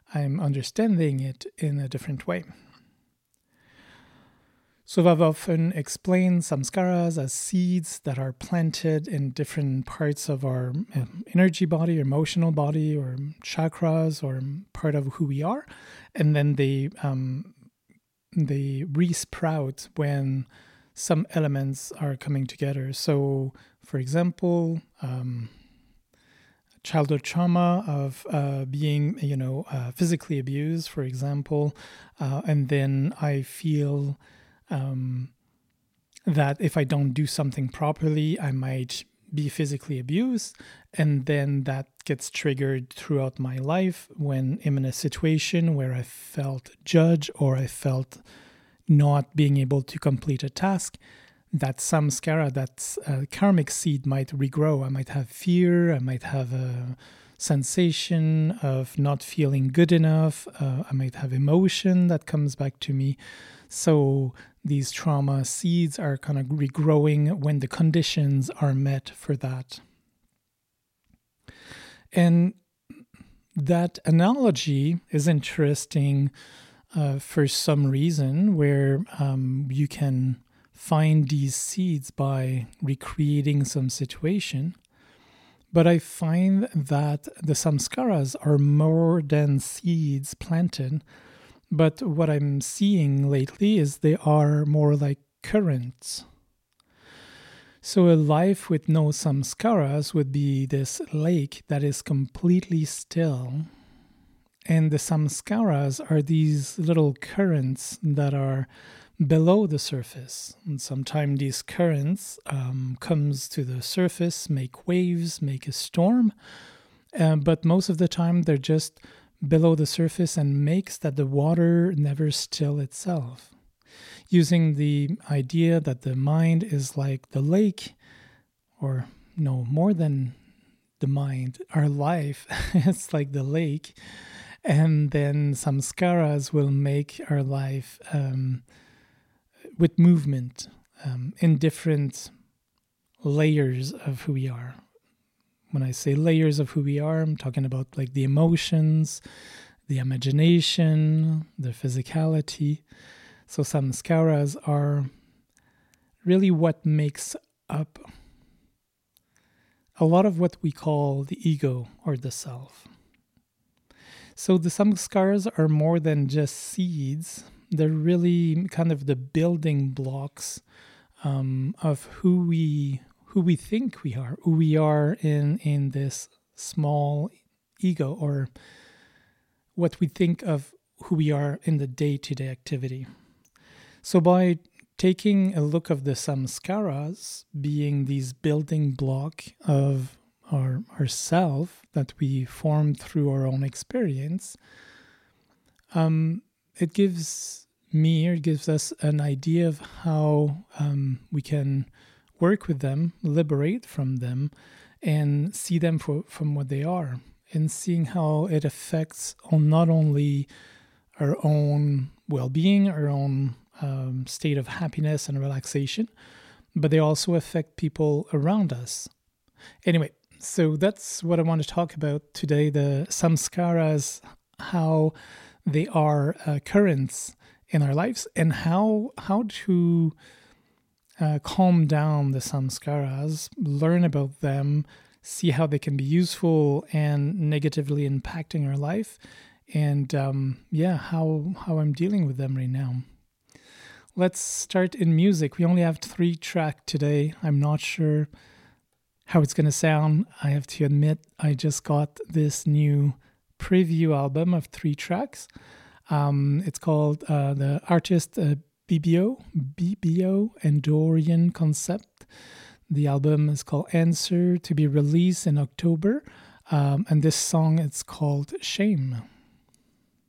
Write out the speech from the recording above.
I'm understanding it in a different way. So I've often explained samskaras as seeds that are planted in different parts of our energy body, emotional body, or chakras, or part of who we are, and then they re-sprout when some elements are coming together. So, for example, childhood trauma of being, physically abused, for example, and then I feel that if I don't do something properly, I might be physically abused. And then that gets triggered throughout my life when I'm in a situation where I felt judged or I felt not being able to complete a task. That samskara, that karmic seed might regrow. I might have fear. I might have a sensation of not feeling good enough. I might have emotion that comes back to me. So these trauma seeds are kind of regrowing when the conditions are met for that. And that analogy is interesting for some reason, where you can find these seeds by recreating some situation. But I find that the samskaras are more than seeds planted. But what I'm seeing lately is they are more like currents. So a life with no samskaras would be this lake that is completely still. And the samskaras are these little currents that are below the surface. And sometimes these currents comes to the surface, make waves, make a storm. But most of the time they're just below the surface and makes that the water never still itself. Using the idea that the mind is like the lake, or no, more than the mind, our life is like the lake, and then samskaras will make our life with movement in different layers of who we are. When I say layers of who we are, I'm talking about like the emotions, the imagination, the physicality. So samskaras are really what makes up a lot of what we call the ego or the self. So the samskaras are more than just seeds. They're really kind of the building blocks of who we think we are, who we are in this small ego, or what we think of who we are in the day-to-day activity. So by taking a look of the samskaras being these building block of our self that we form through our own experience, it gives us an idea of how we can work with them, liberate from them, and see them from what they are, and seeing how it affects not only our own well-being, our own state of happiness and relaxation, but they also affect people around us. Anyway, so that's what I want to talk about today, the samskaras, how they are currents in our lives, and how to calm down the samskaras, learn about them, see how they can be useful and negatively impacting our life, and how I'm dealing with them right now. Let's start in music. We only have 3 tracks today. I'm not sure how it's going to sound. I have to admit, I just got this new preview album of 3 tracks. It's called the artist BBO and Dorian Concept. The album is called Answer, to be released in October. And this song, it's called Shame.